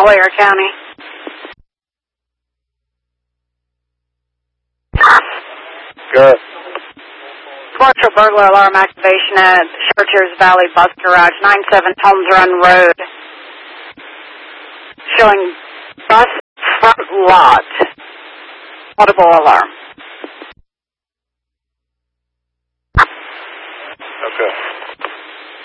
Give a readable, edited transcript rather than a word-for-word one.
Collier County. Good. Commercial burglar alarm activation at Chartiers Valley Bus Garage, 97 Holmes Run Road. Showing bus front lot. Audible alarm.